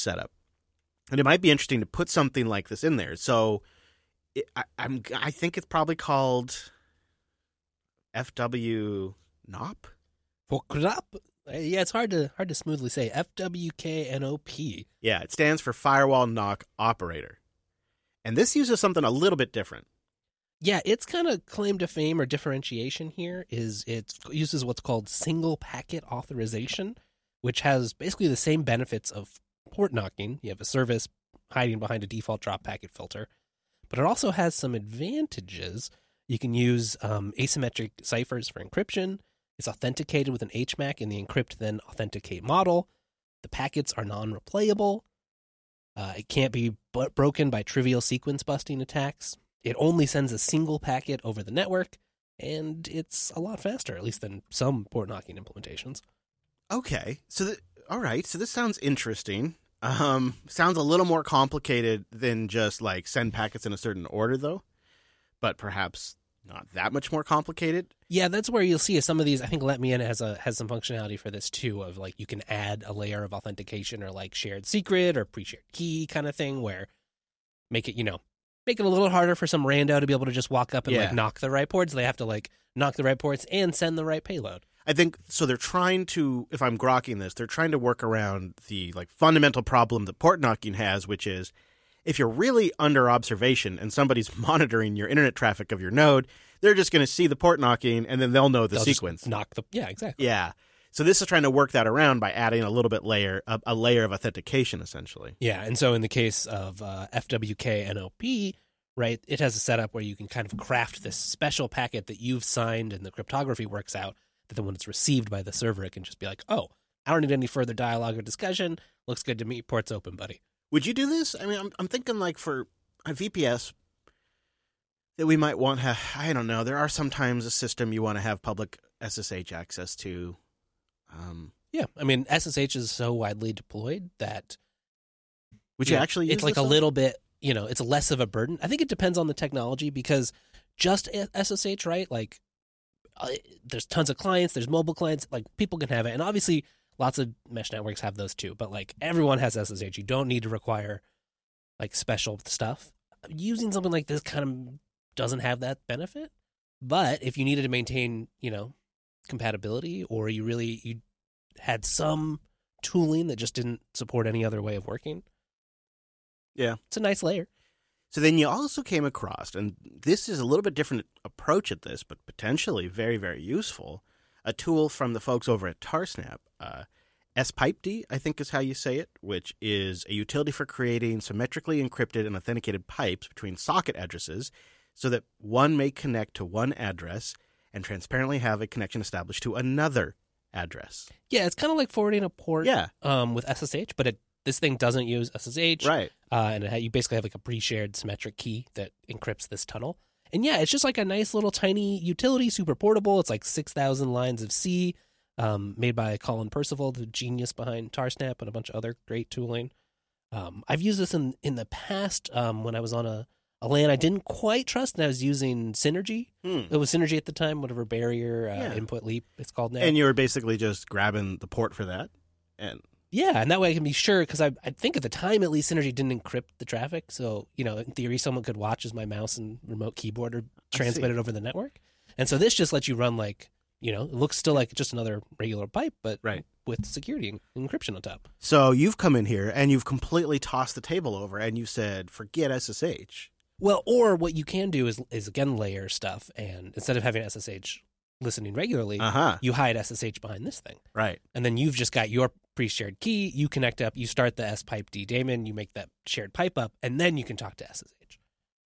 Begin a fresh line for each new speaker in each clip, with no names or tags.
setup. And it might be interesting to put something like this in there. So I think it's probably called FW NOP.
Yeah, it's hard to smoothly say. FWKNOP.
Yeah, it stands for Firewall NOC Operator. And this uses something a little bit different.
Yeah, its kind of claim to fame or differentiation here is it uses what's called single packet authorization, which has basically the same benefits of port knocking. You have a service hiding behind a default drop packet filter, but it also has some advantages. You can use asymmetric ciphers for encryption. It's authenticated with an HMAC in the encrypt then authenticate model. The packets are non-replayable. It can't be broken by trivial sequence busting attacks. It only sends a single packet over the network, and it's a lot faster, at least than some port knocking implementations.
Okay, all right. So this sounds interesting. Sounds a little more complicated than just like send packets in a certain order, though. But perhaps not that much more complicated.
Yeah, that's where you'll see some of these. I think Let Me In has some functionality for this too, of like you can add a layer of authentication or like shared secret or pre-shared key kind of thing, where make it a little harder for some rando to be able to just walk up and like knock the right ports. They have to like knock the right ports and send the right payload.
I think so. They're trying to, if I'm grokking this, they're trying to work around the like fundamental problem that port knocking has, which is if you're really under observation and somebody's monitoring your internet traffic of your node, they're just going to see the port knocking and then they'll know the sequence.
Yeah, exactly.
Yeah. So this is trying to work that around by adding a little bit a layer of authentication, essentially.
Yeah, and so in the case of FWKNOP, right, it has a setup where you can kind of craft this special packet that you've signed and the cryptography works out, that then when it's received by the server, it can just be like, oh, I don't need any further dialogue or discussion. Looks good to me. Port's open, buddy.
Would you do this? I mean, I'm thinking like for a VPS that we might want to, I don't know, there are sometimes a system you want to have public SSH access to.
Yeah, I mean, SSH is so widely deployed that
would you actually use
it's like a little bit, it's less of a burden. I think it depends on the technology because just SSH, right? Like there's tons of clients, there's mobile clients, like people can have it. And obviously lots of mesh networks have those too, but like everyone has SSH. You don't need to require like special stuff. Using something like this kind of doesn't have that benefit. But if you needed to maintain, compatibility, or you had some tooling that just didn't support any other way of working.
Yeah.
It's a nice layer.
So then you also came across, and this is a little bit different approach at this, but potentially very, very useful, a tool from the folks over at Tarsnap. SPiped, I think is how you say it, which is a utility for creating symmetrically encrypted and authenticated pipes between socket addresses so that one may connect to one address and transparently have a connection established to another address.
Yeah, it's kind of like forwarding a port with SSH, but this thing doesn't use SSH.
Right.
And you basically have like a pre-shared symmetric key that encrypts this tunnel. And yeah, it's just like a nice little tiny utility, super portable. It's like 6,000 lines of C, made by Colin Percival, the genius behind Tarsnap and a bunch of other great tooling. I've used this in the past when I was on a LAN I didn't quite trust, and I was using Synergy. It was Synergy at the time, whatever barrier input leap it's called now.
And you were basically just grabbing the port for that?
Yeah, and that way I can be sure, because I think at the time at least Synergy didn't encrypt the traffic, so in theory someone could watch as my mouse and remote keyboard are transmitted over the network. And so this just lets you run like, it looks still like just another regular pipe, but with security and encryption on top.
So you've come in here and you've completely tossed the table over and you said, forget SSH.
Well, or what you can do is again layer stuff, and instead of having SSH listening regularly, you hide SSH behind this thing.
Right. And
then you've just got your pre-shared key, you connect up, you start the SPiped daemon, you make that shared pipe up, and then you can talk to SSH.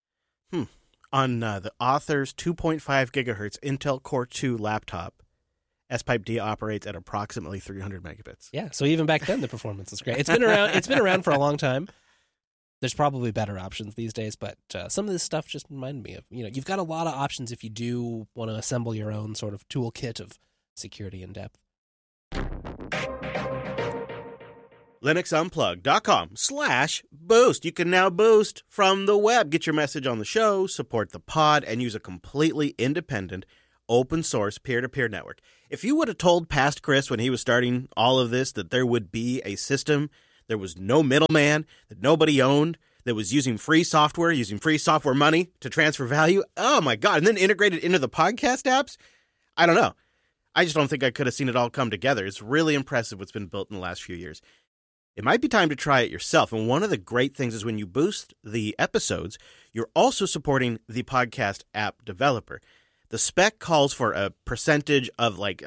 On the author's 2.5 gigahertz Intel Core 2 laptop, SPiped operates at approximately 300 megabits.
Yeah, so even back then the performance is great. It's been around for a long time. There's probably better options these days, but some of this stuff just reminded me of, you've got a lot of options if you do want to assemble your own sort of toolkit of security in depth.
LinuxUnplugged.com/boost. You can now boost from the web. Get your message on the show, support the pod, and use a completely independent, open source peer-to-peer network. If you would have told past Chris when he was starting all of this that there would be a system there was no middleman, that nobody owned, that was using free software money to transfer value. Oh my God. And then integrated into the podcast apps. I don't know. I just don't think I could have seen it all come together. It's really impressive what's been built in the last few years. It might be time to try it yourself. And one of the great things is when you boost the episodes, you're also supporting the podcast app developer. The spec calls for a percentage of like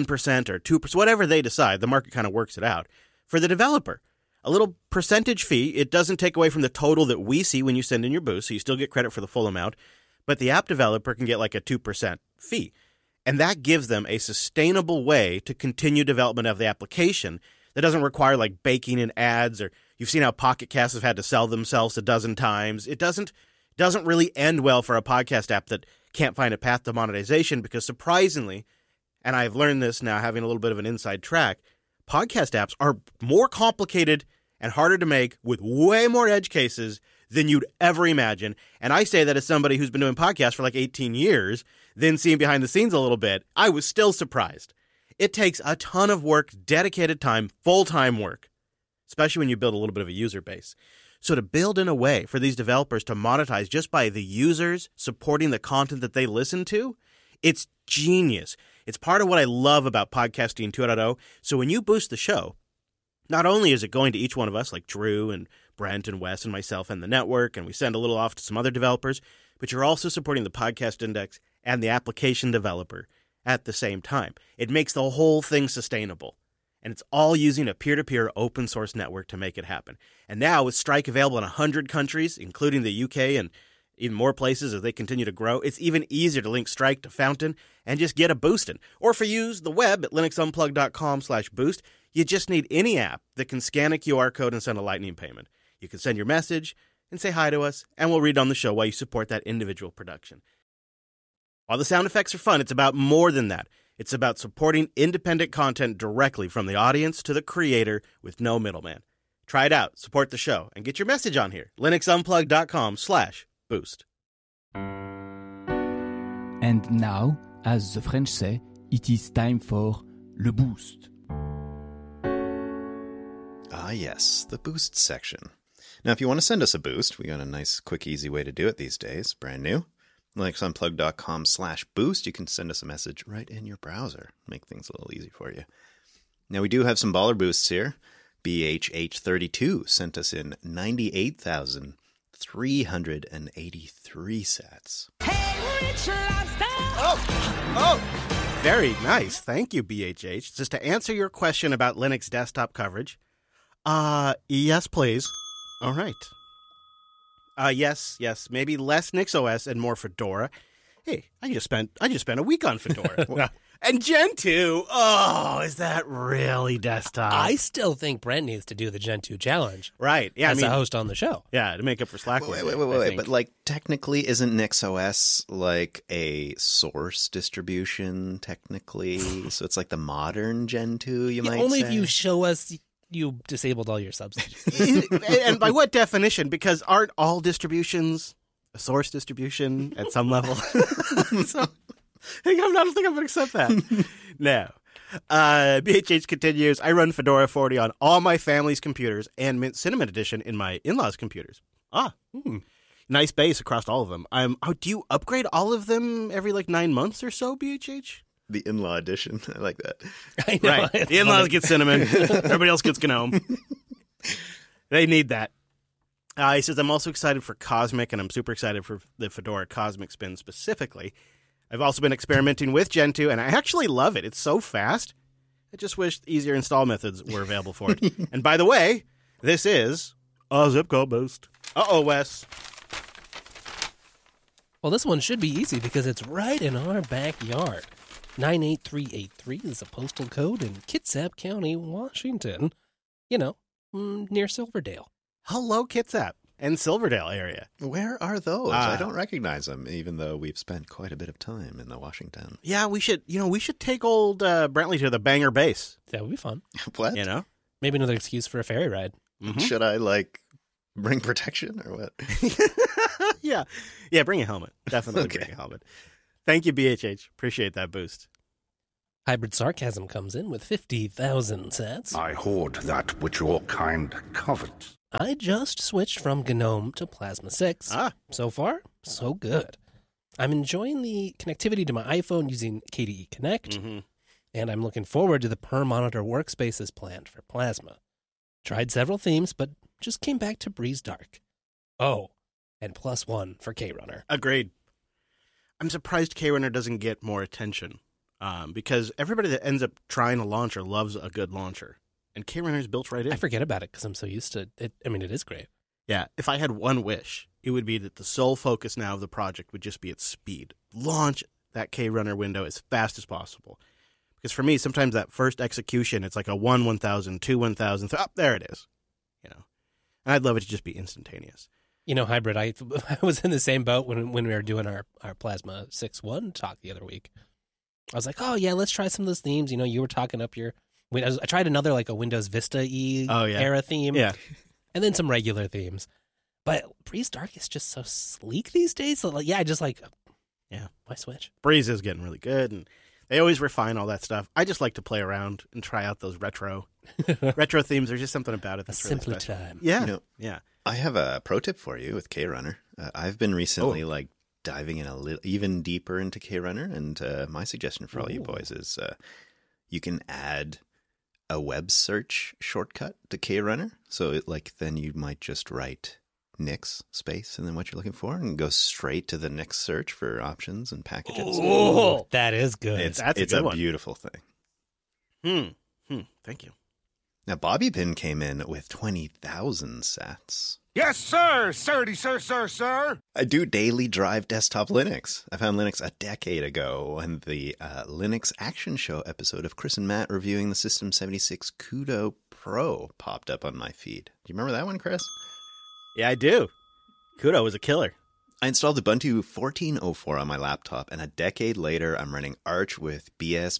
1% or 2%, whatever they decide. The market kind of works it out for the developer. A little percentage fee. It doesn't take away from the total that we see when you send in your boost, so you still get credit for the full amount. But the app developer can get like a 2% fee. And that gives them a sustainable way to continue development of the application that doesn't require like baking in ads, or you've seen how Pocket Casts have had to sell themselves a dozen times. It doesn't really end well for a podcast app that can't find a path to monetization, because surprisingly, and I've learned this now having a little bit of an inside track, podcast apps are more complicated and harder to make with way more edge cases than you'd ever imagine. And I say that as somebody who's been doing podcasts for like 18 years, then seeing behind the scenes a little bit, I was still surprised. It takes a ton of work, dedicated time, full-time work, especially when you build a little bit of a user base. So to build in a way for these developers to monetize just by the users supporting the content that they listen to, it's genius. It's part of what I love about Podcasting 2.0. So when you boost the show, not only is it going to each one of us, like Drew and Brent and Wes and myself and the network, and we send a little off to some other developers, but you're also supporting the Podcast Index and the application developer at the same time. It makes the whole thing sustainable. And it's all using a peer-to-peer open source network to make it happen. And now with Strike available in 100 countries, including the UK and even more places as they continue to grow, it's even easier to link Strike to Fountain and just get a boostin'. Or if you use the web at linuxunplug.com/boost, you just need any app that can scan a QR code and send a Lightning payment. You can send your message and say hi to us, and we'll read on the show while you support that individual production. While the sound effects are fun, it's about more than that. It's about supporting independent content directly from the audience to the creator with no middleman. Try it out, support the show, and get your message on here. linuxunplug.com/boost.
And now, as the French say, it is time for le boost.
Ah, yes, the boost section. Now, if you want to send us a boost, we got a nice, quick, easy way to do it these days. Brand new. linuxunplug.com/boost. You can send us a message right in your browser. Make things a little easy for you. Now, we do have some baller boosts here. BHH32 sent us in 98,383 sats.
Oh, very nice. Thank you, BHH. Just to answer your question about Linux desktop coverage, yes, please. All right. Yes, maybe less NixOS and more Fedora. Hey, I just spent a week on Fedora. And Gentoo. Oh, is that really desktop?
I still think Brent needs to do the Gentoo challenge.
Right. Yeah,
as a host on the show.
Yeah, to make up for slack.
Wait. But like, technically, isn't NixOS like a source distribution? Technically, so it's like the modern Gentoo. You might
only
say?
if you show us you disabled all your substitutes.
And by what definition? Because aren't all distributions a source distribution at some level? So, I don't think I'm going to accept that. No. BHH continues, I run Fedora 40 on all my family's computers and Mint Cinnamon Edition in my in-laws' computers. Nice base across all of them. Do you upgrade all of them every 9 months or so, BHH?
The in-law edition. I like that.
I know,
right. The in-laws get Cinnamon. Everybody else gets GNOME. They need that. He says, I'm also excited for Cosmic, and I'm super excited for the Fedora Cosmic Spin specifically. I've also been experimenting with Gentoo, and I actually love it. It's so fast. I just wish easier install methods were available for it. And by the way, this is a zip code boost. Uh-oh, Wes.
Well, this one should be easy because it's right in our backyard. 98383 is a postal code in Kitsap County, Washington. Near Silverdale.
Hello, Kitsap and Silverdale area.
Where are those? I don't recognize them, even though we've spent quite a bit of time in Washington.
Yeah, we should take old Brentley to the Banger base.
That would be fun.
What?
Maybe another excuse for a ferry ride.
Mm-hmm.
Should I, bring protection or what?
Yeah, bring a helmet. Definitely Bring a helmet. Thank you, BHH. Appreciate that boost.
Hybrid Sarcasm comes in with 50,000 sats.
I hoard that which your kind covet.
I just switched from GNOME to Plasma 6. So far, so good. I'm enjoying the connectivity to my iPhone using KDE Connect, and I'm looking forward to the per-monitor workspaces planned for Plasma. Tried several themes, but just came back to Breeze Dark. Oh, and +1 for KRunner.
Agreed. I'm surprised KRunner doesn't get more attention, because everybody that ends up trying a launcher loves a good launcher. And KRunner's built right in.
I forget about it because I'm so used to it. I mean, it is great.
Yeah, if I had one wish, it would be that the sole focus now of the project would just be its speed. Launch that KRunner window as fast as possible. Because for me, sometimes that first execution, it's like a 1,000, 2,000, there it is. You know, and I'd love it to just be instantaneous.
You know, Hybrid, I was in the same boat when we were doing our Plasma 6.1 talk the other week. I was like, oh, yeah, let's try some of those themes. You know, you were talking up your... I tried another, like a Windows Vista-y era theme.
Yeah.
And then some regular themes. But Breeze Dark is just so sleek these days. So, why switch?
Breeze is getting really good, and they always refine all that stuff. I just like to play around and try out those retro themes. There's just something about it that's really
simpler
special.
time.
Yeah. Yeah.
I have a pro tip for you with KRunner. I've been recently diving in a little even deeper into KRunner, and my suggestion for all you boys is you can add a web search shortcut to KRunner. So then you might just write Nix space and then what you're looking for and go straight to the next search for options and packages.
Oh, that is good.
It's
a
a beautiful thing.
Thank you.
Now, Bobby Pin came in with 20,000 sats.
Yes, sir! Sir!
I do daily drive desktop Linux. I found Linux a decade ago when the Linux Action Show episode of Chris and Matt reviewing the System 76 Kudo Pro popped up on my feed. Do you remember that one, Chris?
Yeah, I do. Kudo was a killer.
I installed Ubuntu 14.04 on my laptop, and a decade later, I'm running Arch with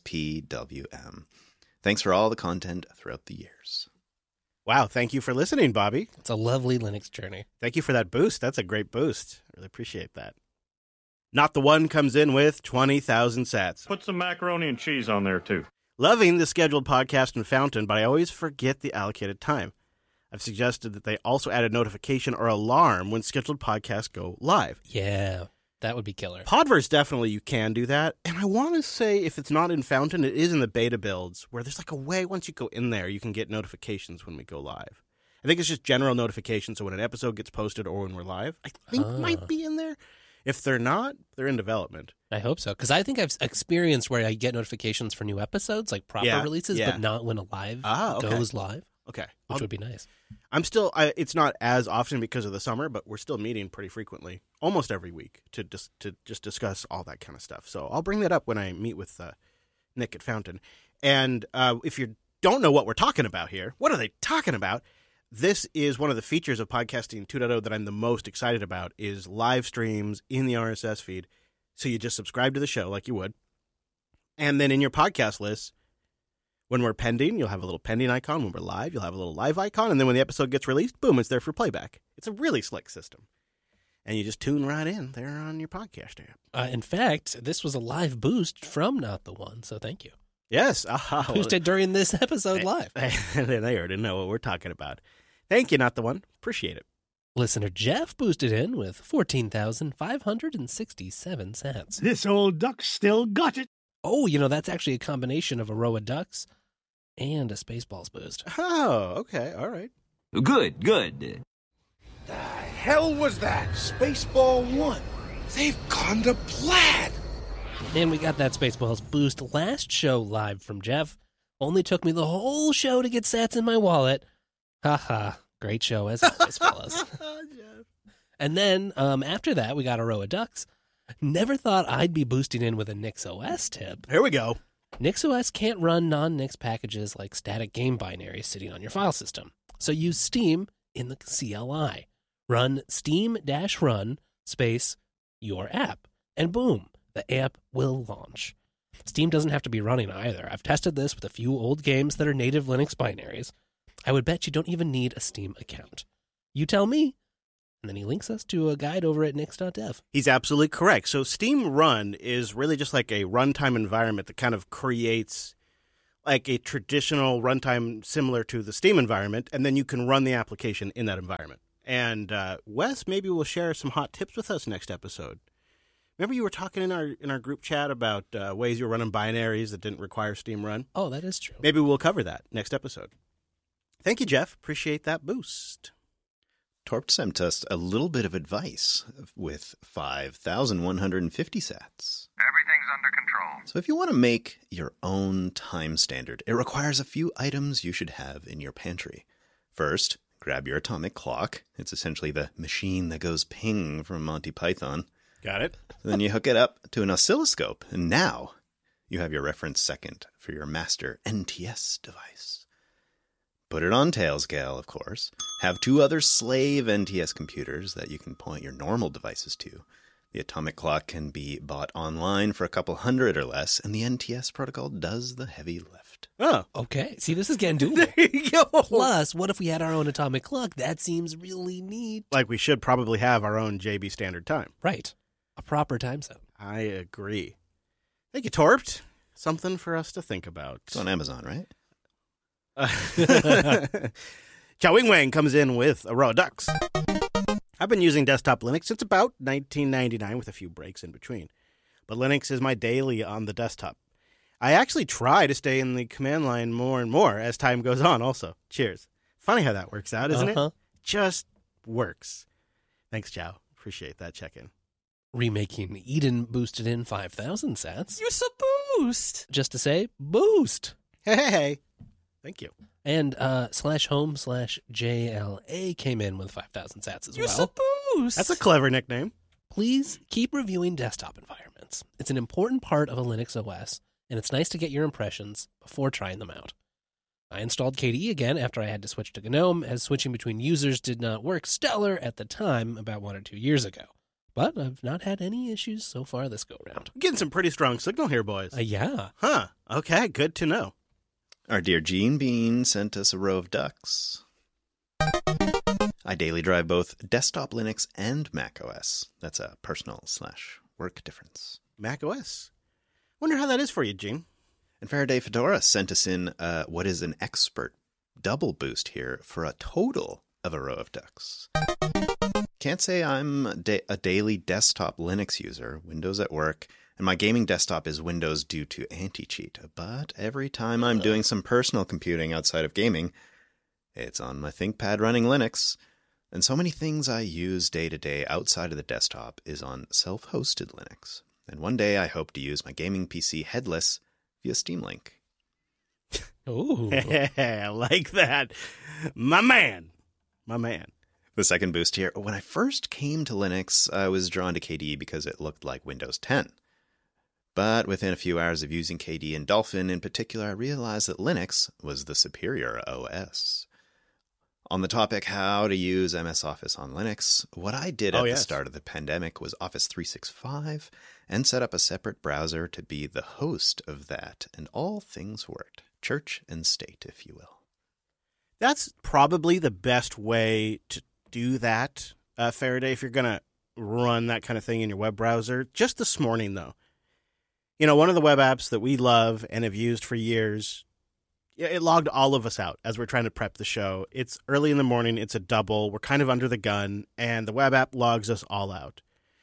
BSPWM. Thanks for all the content throughout the years.
Wow, thank you for listening, Bobby.
It's a lovely Linux journey.
Thank you for that boost. That's a great boost. I really appreciate that. Not the One comes in with 20,000 sats.
Put some macaroni and cheese on there, too.
Loving the scheduled podcast in Fountain, but I always forget the allocated time. I've suggested that they also add a notification or alarm when scheduled podcasts go live.
Yeah, that would be killer.
Podverse, definitely you can do that. And I want to say if it's not in Fountain, it is in the beta builds where there's like a way once you go in there, you can get notifications when we go live. I think it's just general notifications. So when an episode gets posted or when we're live, I think might be in there. If they're not, they're in development.
I hope so. Because I think I've experienced where I get notifications for new episodes, like proper releases, but not when a live goes live.
Okay.
Which would be nice.
I'm still, it's not as often because of the summer, but we're still meeting pretty frequently, almost every week, to just discuss all that kind of stuff. So I'll bring that up when I meet with Nick at Fountain. And if you don't know what we're talking about here, what are they talking about? This is one of the features of Podcasting 2.0 that I'm the most excited about is live streams in the RSS feed. So you just subscribe to the show like you would. And then in your podcast list, when we're pending, you'll have a little pending icon. When we're live, you'll have a little live icon. And then when the episode gets released, boom, it's there for playback. It's a really slick system. And you just tune right in there on your podcast app.
In fact, this was a live boost from Not the One, so thank you.
Yes.
Boosted during this episode live.
They already know what we're talking about. Thank you, Not the One. Appreciate it.
Listener Jeff boosted in with 14,567 sats.
This old duck still got it.
Oh, that's actually a combination of a row of ducks and a Spaceballs boost.
Oh, okay. All right.
Good.
The hell was that? Spaceball 1. They've gone to plaid.
And we got that Spaceballs boost last show live from Jeff. Only took me the whole show to get sats in my wallet. Haha. Great show as always, fellas. And then after that, we got a row of ducks. Never thought I'd be boosting in with a NixOS tip.
Here we go.
NixOS can't run non-Nix packages like static game binaries sitting on your file system. So use Steam in the CLI. Run steam-run space your app. And boom, the app will launch. Steam doesn't have to be running either. I've tested this with a few old games that are native Linux binaries. I would bet you don't even need a Steam account. You tell me. And then he links us to a guide over at nix.dev.
He's absolutely correct. So Steam Run is really just like a runtime environment that kind of creates like a traditional runtime similar to the Steam environment, and then you can run the application in that environment. And Wes maybe will share some hot tips with us next episode. Remember you were talking in our group chat about ways you were running binaries that didn't require Steam Run?
Oh, that is true.
Maybe we'll cover that next episode. Thank you, Jeff. Appreciate that boost.
Torp sent us a little bit of advice with 5,150 sats.
Everything's under control.
So if you want to make your own time standard, it requires a few items you should have in your pantry. First, grab your atomic clock. It's essentially the machine that goes ping from Monty Python.
Got it.
Then you hook it up to an oscilloscope, and now you have your reference second for your master NTS device. Put it on Tailscale, of course. Have two other slave NTS computers that you can point your normal devices to. The atomic clock can be bought online for a couple $100 or less, and the NTS protocol does the heavy lift.
Oh.
Okay. See, this is getting doable.
There you go.
Plus, what if we had our own atomic clock? That seems really neat.
Like we should probably have our own JB Standard Time.
Right. A proper time zone.
I agree. Thank you, Torpt. Something for us to think about.
It's on Amazon, right?
Chow Wing Wang comes in with a row of ducks. I've been using desktop Linux since about 1999 with a few breaks in between. But Linux is my daily on the desktop. I actually try to stay in the command line more and more as time goes on also. Cheers. Funny how that works out, isn't it? Just works. Thanks, Chow. Appreciate that check-in.
Remaking Eden boosted in 5,000 sats.
You're so boost.
Just to say, boost.
Hey. Thank you.
And /home/JLA came in with 5,000 sats as
You're
well.
so boost.
That's a clever nickname.
Please keep reviewing desktop environments. It's an important part of a Linux OS, and it's nice to get your impressions before trying them out. I installed KDE again after I had to switch to GNOME, as switching between users did not work stellar at the time about 1 or 2 years ago. But I've not had any issues so far this go-round.
Getting some pretty strong signal here, boys.
Yeah.
Huh. Okay, good to know.
Our dear Gene Bean sent us a row of ducks. I daily drive both desktop Linux and Mac OS. That's a personal/work difference.
Mac OS. Wonder how that is for you, Gene.
And Faraday Fedora sent us in what is an expert double boost here for a total of a row of ducks. Can't say I'm a daily desktop Linux user, Windows at work, and my gaming desktop is Windows due to anti-cheat. But every time I'm doing some personal computing outside of gaming, it's on my ThinkPad running Linux. And so many things I use day to day outside of the desktop is on self-hosted Linux. And one day I hope to use my gaming PC headless via Steam Link.
Ooh.
I like that. My man.
The second boost here. When I first came to Linux, I was drawn to KDE because it looked like Windows 10. But within a few hours of using KDE and Dolphin in particular, I realized that Linux was the superior OS. On the topic how to use MS Office on Linux, what I did at the start of the pandemic was Office 365 and set up a separate browser to be the host of that, and all things worked. Church and state, if you will.
That's probably the best way to do that, Faraday, if you're going to run that kind of thing in your web browser. Just this morning, though. You know, one of the web apps that we love and have used for years, it logged all of us out as we're trying to prep the show. It's early in the morning. It's a double. We're kind of under the gun, and the web app logs us all out.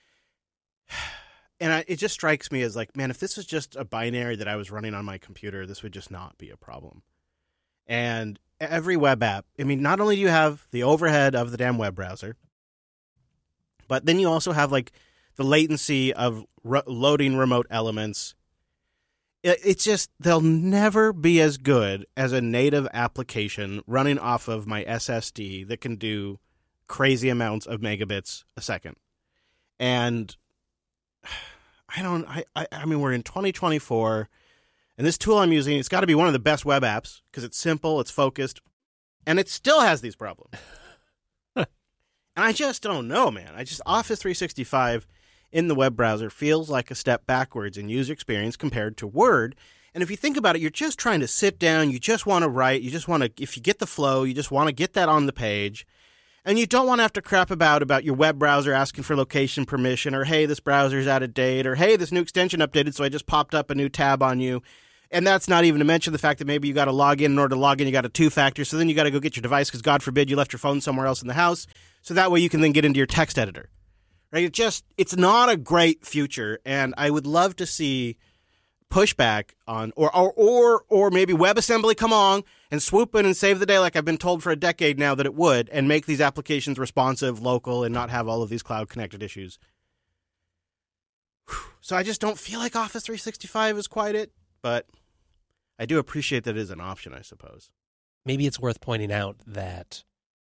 And it just strikes me as like, man, if this was just a binary that I was running on my computer, this would just not be a problem. And every web app, I mean, not only do you have the overhead of the damn web browser, but then you also have like the latency of loading remote elements. It's just, they'll never be as good as a native application running off of my SSD that can do crazy amounts of megabits a second. And I mean, we're in 2024. And this tool I'm using, it's got to be one of the best web apps because it's simple, it's focused, and it still has these problems. And I just don't know, man. Office 365 in the web browser feels like a step backwards in user experience compared to Word. And if you think about it, you're just trying to sit down, you just want to write, you just want to, if you get the flow, you just want to get that on the page. And you don't want to have to crap about your web browser asking for location permission, or, hey, this browser's out of date, or, hey, this new extension updated, so I just popped up a new tab on you. And that's not even to mention the fact that maybe you got to log in order to log in, you got a two-factor, so then you got to go get your device because, God forbid, you left your phone somewhere else in the house, so that way you can then get into your text editor. Right? It's not a great future, and I would love to see pushback on, or maybe WebAssembly come on and swoop in and save the day like I've been told for a decade now that it would, and make these applications responsive, local, and not have all of these cloud-connected issues. So I just don't feel like Office 365 is quite it, but I do appreciate that it is an option, I suppose.
Maybe it's worth pointing out that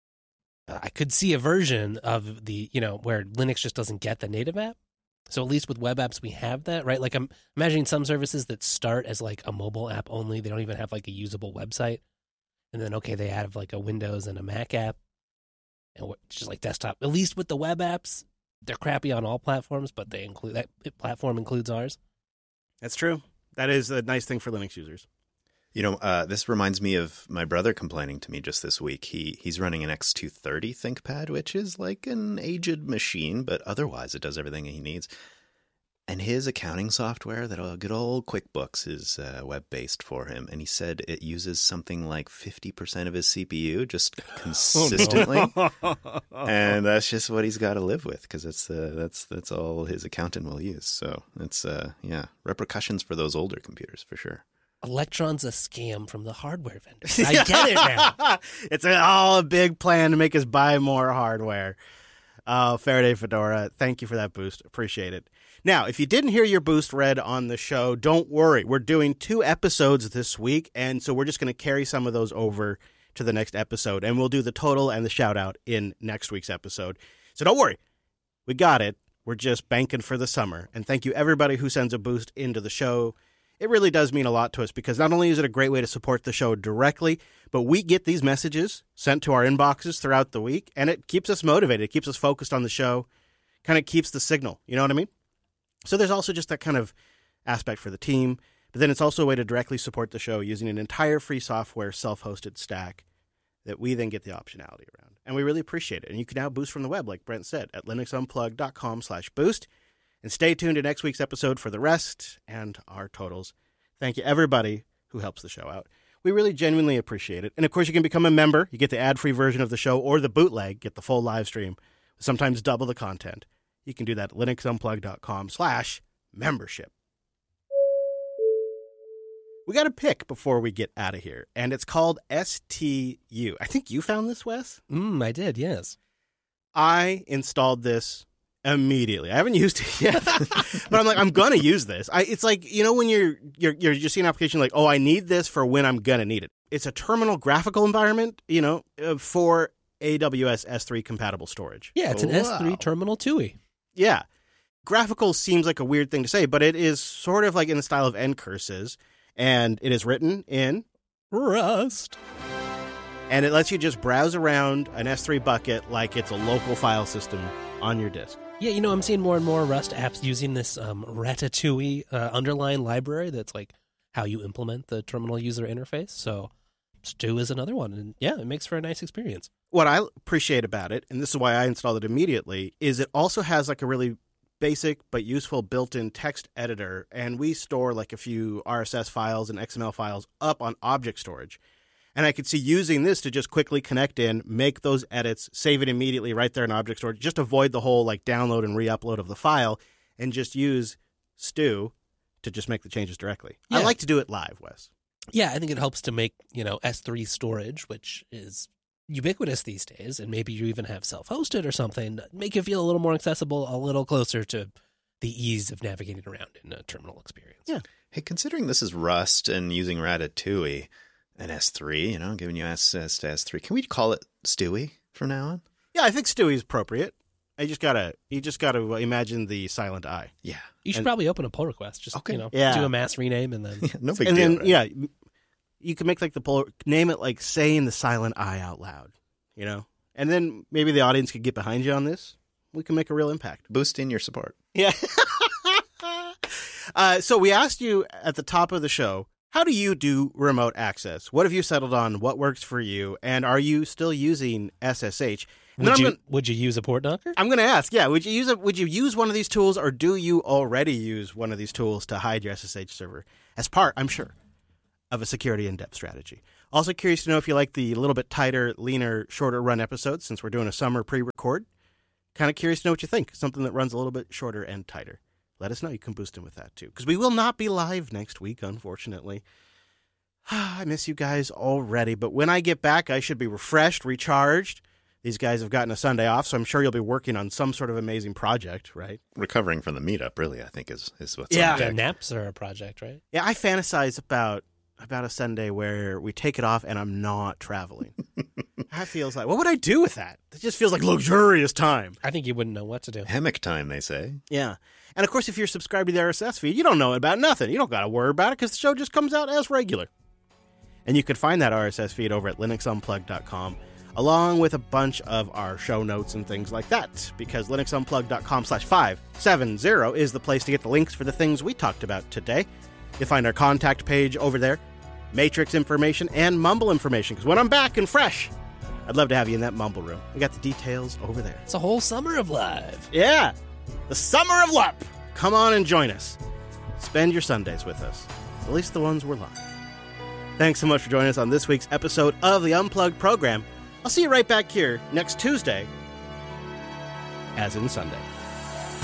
I could see a version of the, where Linux just doesn't get the native app. So at least with web apps, we have that, right? Like I'm imagining some services that start as like a mobile app only. They don't even have like a usable website. And then, okay, they have like a Windows and a Mac app and just like desktop. At least with the web apps, they're crappy on all platforms, but they include that platform includes ours.
That's true. That is a nice thing for Linux users.
This reminds me of my brother complaining to me just this week. He's running an X230 ThinkPad, which is like an aged machine, but otherwise it does everything he needs. And his accounting software, that good old QuickBooks, is web-based for him. And he said it uses something like 50% of his CPU just consistently. Oh, no. And that's just what he's got to live with, because that's all his accountant will use. So it's repercussions for those older computers for sure.
Electron's a scam from the hardware vendors. I get it now.
It's all a big plan to make us buy more hardware. Faraday Fedora, thank you for that boost. Appreciate it. Now, if you didn't hear your boost read on the show, don't worry. We're doing 2 episodes this week, and so we're just going to carry some of those over to the next episode, and we'll do the total and the shout-out in next week's episode. So don't worry. We got it. We're just banking for the summer. And thank you, everybody who sends a boost into the show. It really does mean a lot to us, because not only is it a great way to support the show directly, but we get these messages sent to our inboxes throughout the week, and it keeps us motivated. It keeps us focused on the show, kind of keeps the signal. You know what I mean? So there's also just that kind of aspect for the team, but then it's also a way to directly support the show using an entire free software self-hosted stack that we then get the optionality around. And we really appreciate it. And you can now boost from the web, like Brent said, at linuxunplugged.com/boost. And stay tuned to next week's episode for the rest and our totals. Thank you, everybody who helps the show out. We really genuinely appreciate it. And, of course, you can become a member. You get the ad-free version of the show, or the bootleg, get the full live stream, sometimes double the content. You can do that at linuxunplugged.com/membership. We got a pick before we get out of here, and it's called STU. I think you found this, Wes?
I did, yes.
I installed this immediately. I haven't used it yet, but I'm like, I'm gonna use this. It's like, when you're just seeing an application like, oh, I need this for when I'm gonna need it. It's a terminal graphical environment, for AWS S3 compatible storage.
Yeah, it's an S3 terminal TUI.
Yeah, graphical seems like a weird thing to say, but it is sort of like in the style of ncurses, and it is written in
Rust.
And it lets you just browse around an S3 bucket like it's a local file system on your disk.
Yeah, I'm seeing more and more Rust apps using this Ratatouille underline library that's like how you implement the terminal user interface. So Stu is another one. And yeah, it makes for a nice experience.
What I appreciate about it, and this is why I installed it immediately, is it also has like a really basic but useful built-in text editor. And we store like a few RSS files and XML files up on object storage. And I could see using this to just quickly connect in, make those edits, save it immediately right there in object storage, just avoid the whole like download and re-upload of the file, and just use Stu to just make the changes directly. Yeah. I like to do it live, Wes.
Yeah, I think it helps to make, S3 storage, which is ubiquitous these days, and maybe you even have self-hosted or something, make it feel a little more accessible, a little closer to the ease of navigating around in a terminal experience.
Yeah.
Hey, considering this is Rust and using Ratatouille, an S3, giving you access to S3. Can we call it Stewie from now on?
Yeah, I think Stewie is appropriate. You just gotta imagine the silent I.
Yeah,
you should probably open a pull request. Just do a mass rename and then
no big deal.
And then you can make like the pull name it like saying the silent I out loud, and then maybe the audience could get behind you on this. We can make a real impact,
boosting your support.
Yeah. So we asked you at the top of the show, how do you do remote access? What have you settled on? What works for you? And are you still using SSH?
Would you use a port knocker?
I'm going to ask, yeah, would you use one of these tools, or do you already use one of these tools to hide your SSH server as part, I'm sure, of a security in-depth strategy? Also curious to know if you like the little bit tighter, leaner, shorter run episodes, since we're doing a summer pre-record. Kind of curious to know what you think. Something that runs a little bit shorter and tighter. Let us know. You can boost in with that too, because we will not be live next week, unfortunately. I miss you guys already, but when I get back, I should be refreshed, recharged. These guys have gotten a Sunday off, so I'm sure you'll be working on some sort of amazing project, right?
Recovering from the meetup, really, I think is what's on
Yeah,
deck.
naps are a project, right?
Yeah, I fantasize about a Sunday where we take it off and I'm not traveling. That feels like, what would I do with that? It just feels like luxurious time.
I think you wouldn't know what to do.
Hammock time, they say.
Yeah. And of course, if you're subscribed to the RSS feed, you don't know about nothing. You don't got to worry about it because the show just comes out as regular. And you can find that RSS feed over at linuxunplugged.com, along with a bunch of our show notes and things like that, because linuxunplugged.com/570 is the place to get the links for the things we talked about today. You'll find our contact page over there, Matrix information, and Mumble information, because when I'm back and fresh, I'd love to have you in that Mumble room. We got the details over there.
It's a whole summer of live.
Yeah, the summer of LUP. Come on and join us. Spend your Sundays with us, at least the ones we're live. Thanks so much for joining us on this week's episode of the Unplugged program. I'll see you right back here next Tuesday, as in Sunday.